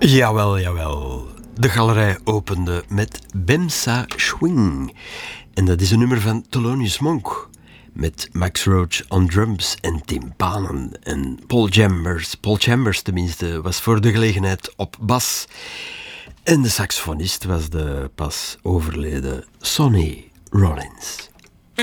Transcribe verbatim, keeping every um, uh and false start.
Jawel, jawel. De galerij opende met Bemsa Swing. En dat is een nummer van Thelonious Monk. Met Max Roach on drums en timpanen. En Paul Chambers, Paul Chambers tenminste, was voor de gelegenheid op bas. En de saxofonist was de pas overleden Sonny Rollins.